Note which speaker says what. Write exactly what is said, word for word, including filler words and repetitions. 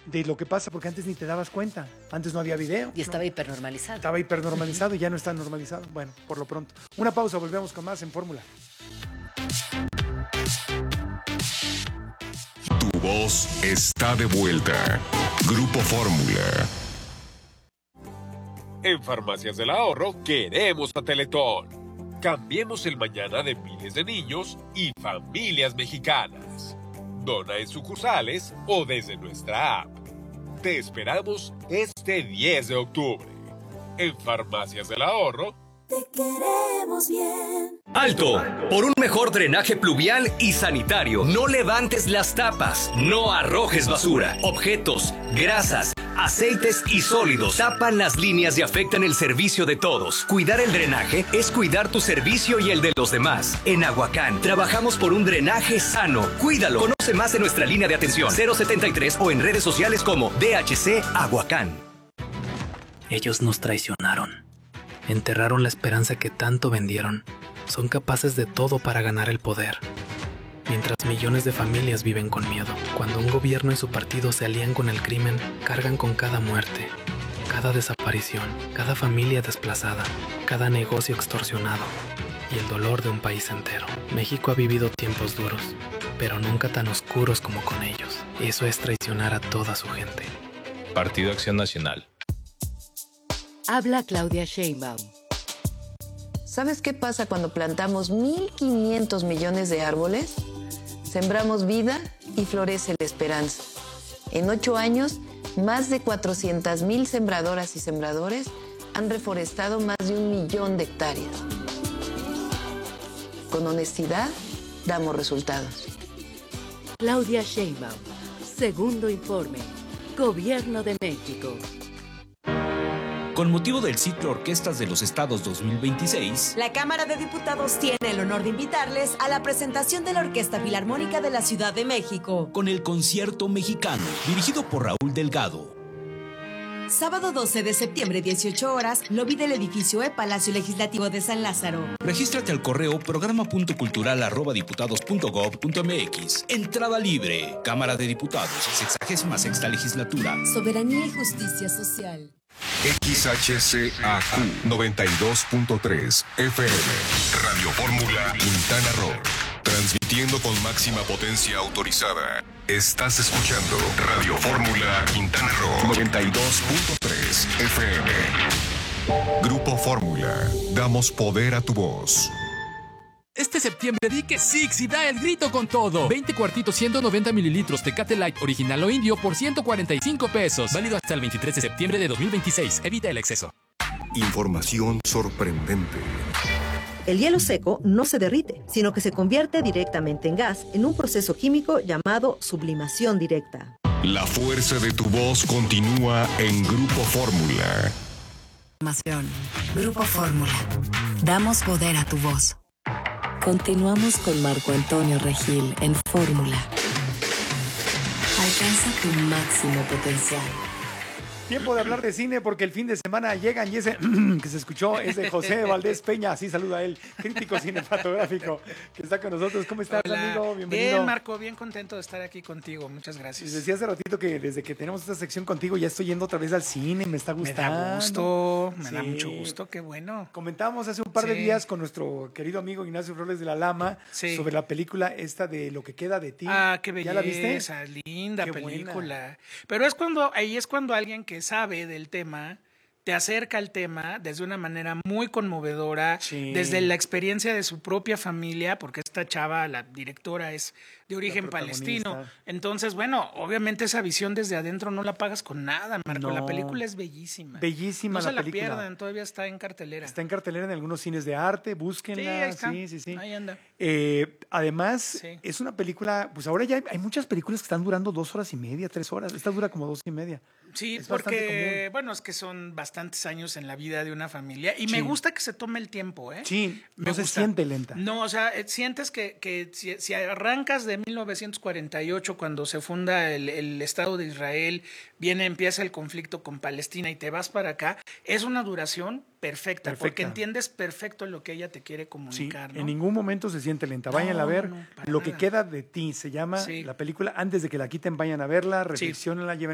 Speaker 1: de lo que pasa, porque antes ni te dabas cuenta. Antes no había video.
Speaker 2: Y estaba
Speaker 1: ¿no?
Speaker 2: hipernormalizado.
Speaker 1: Estaba hipernormalizado y ya no está normalizado. Bueno, por lo pronto. Una pausa, volvemos con más en Fórmula.
Speaker 3: Tu voz está de vuelta. Grupo Fórmula.
Speaker 4: En Farmacias del Ahorro queremos a Teletón. Cambiemos el mañana de miles de niños y familias mexicanas. Dona en sucursales o desde nuestra app. Te esperamos este diez de octubre. En Farmacias del Ahorro.
Speaker 5: Te queremos bien.
Speaker 6: ¡Alto! Por un mejor drenaje pluvial y sanitario. No levantes las tapas. No arrojes basura. Objetos, grasas, aceites y sólidos tapan las líneas y afectan el servicio de todos. Cuidar el drenaje es cuidar tu servicio y el de los demás. En Aguacán trabajamos por un drenaje sano. Cuídalo. Conoce más en nuestra línea de atención cero setenta y tres o en redes sociales como D H C Aguacán.
Speaker 7: Ellos nos traicionaron. Enterraron la esperanza que tanto vendieron. Son capaces de todo para ganar el poder. Mientras millones de familias viven con miedo. Cuando un gobierno y su partido se alían con el crimen, cargan con cada muerte, cada desaparición, cada familia desplazada, cada negocio extorsionado y el dolor de un país entero. México ha vivido tiempos duros, pero nunca tan oscuros como con ellos. Eso es traicionar a toda su gente.
Speaker 8: Partido Acción Nacional.
Speaker 2: Habla Claudia Sheinbaum.
Speaker 9: ¿Sabes qué pasa cuando plantamos mil quinientos millones de árboles? Sembramos vida y florece la esperanza. En ocho años, más de cuatrocientas mil sembradoras y sembradores han reforestado más de un millón de hectáreas. Con honestidad, damos resultados.
Speaker 2: Claudia Sheinbaum. Segundo informe. Gobierno de México.
Speaker 10: Con motivo del ciclo Orquestas de los Estados dos mil veintiséis,
Speaker 11: la Cámara de Diputados tiene el honor de invitarles a la presentación de la Orquesta Filarmónica de la Ciudad de México,
Speaker 10: con el Concierto Mexicano, dirigido por Raúl Delgado.
Speaker 11: Sábado doce de septiembre, dieciocho horas, lobby del edificio E Palacio Legislativo de San Lázaro.
Speaker 10: Regístrate al correo programa punto cultural arroba diputados punto gob punto mx. Entrada libre. Cámara de Diputados, sexagésima sexta legislatura.
Speaker 11: Soberanía y justicia social.
Speaker 3: X H C A Q noventa y dos punto tres F M. Radio Fórmula Quintana Roo. Transmitiendo con máxima potencia autorizada. Estás escuchando Radio Fórmula Quintana Roo noventa y dos punto tres F M. Grupo Fórmula. Damos poder a tu voz.
Speaker 12: Este septiembre di que Six y da el grito con todo. veinte cuartitos ciento noventa mililitros Tecate Light original o indio por ciento cuarenta y cinco pesos. Válido hasta el veintitrés de septiembre de dos mil veintiséis. Evita el exceso.
Speaker 3: Información sorprendente.
Speaker 13: El hielo seco no se derrite, sino que se convierte directamente en gas en un proceso químico llamado sublimación directa.
Speaker 3: La fuerza de tu voz continúa en Grupo Fórmula.
Speaker 14: Grupo Fórmula. Damos poder a tu voz. Continuamos con Marco Antonio Regil en Fórmula. Alcanza tu máximo potencial.
Speaker 1: Tiempo de hablar de cine porque el fin de semana llegan y ese que se escuchó es de José Valdés Peña, así saluda a él, crítico cinematográfico que está con nosotros. ¿Cómo estás,
Speaker 15: Hola.
Speaker 1: amigo? Bienvenido.
Speaker 15: Bien, Marco, bien contento de estar aquí contigo. Muchas gracias.
Speaker 1: Decía hace ratito que desde que tenemos esta sección contigo ya estoy yendo otra vez al cine, me está gustando.
Speaker 15: Me da gusto, me
Speaker 1: Sí.
Speaker 15: da mucho gusto, qué bueno.
Speaker 1: Comentábamos hace un par de
Speaker 15: Sí.
Speaker 1: días con nuestro querido amigo Ignacio Flores de la Lama
Speaker 15: Sí.
Speaker 1: sobre la película esta de Lo que queda de ti.
Speaker 15: Ah, qué
Speaker 1: ¿Ya la viste?
Speaker 15: belleza, linda
Speaker 1: Qué
Speaker 15: película.
Speaker 1: buena.
Speaker 15: Pero es cuando, ahí es cuando alguien que sabe del tema te acerca al tema desde una manera muy conmovedora,
Speaker 1: Sí.
Speaker 15: desde la experiencia de su propia familia, porque esta chava, la directora, es de origen
Speaker 1: La
Speaker 15: palestino.
Speaker 1: protagonista.
Speaker 15: Entonces, bueno, obviamente esa visión desde adentro no la pagas con nada, Marco.
Speaker 1: No.
Speaker 15: La película es bellísima.
Speaker 1: Bellísima
Speaker 15: no
Speaker 1: la
Speaker 15: se la
Speaker 1: película.
Speaker 15: pierdan, todavía está en cartelera.
Speaker 1: Está en cartelera en algunos cines de arte,
Speaker 15: Sí,
Speaker 1: búsquenla.
Speaker 15: ahí está.
Speaker 1: Sí, sí, sí.
Speaker 15: Ahí anda.
Speaker 1: Eh, además,
Speaker 15: Sí.
Speaker 1: es una película, pues ahora ya hay, hay muchas películas que están durando dos horas y media, tres horas. Esta dura como dos y media.
Speaker 15: Sí,
Speaker 1: Es bastante
Speaker 15: porque,
Speaker 1: común.
Speaker 15: bueno, es que son bastantes años en la vida de una familia y
Speaker 1: Sí.
Speaker 15: me gusta que se tome el tiempo, ¿eh?
Speaker 1: Sí,
Speaker 15: Me
Speaker 1: no se
Speaker 15: gusta.
Speaker 1: siente lenta.
Speaker 15: No, o sea, eh, sientes que, que si, si arrancas de mil novecientos cuarenta y ocho, cuando se funda el, el Estado de Israel, viene, empieza el conflicto con Palestina y te vas para acá, es una duración perfecta,
Speaker 1: Perfecta.
Speaker 15: porque entiendes perfecto lo que ella te quiere
Speaker 1: Sí,
Speaker 15: comunicar, ¿no?
Speaker 1: en ningún momento se siente lenta.
Speaker 15: No,
Speaker 1: Vayan a ver
Speaker 15: no, para
Speaker 1: Lo que
Speaker 15: nada.
Speaker 1: queda de ti. Se llama
Speaker 15: Sí.
Speaker 1: la película. Antes de que la quiten, vayan a verla, reflexionenla, lleven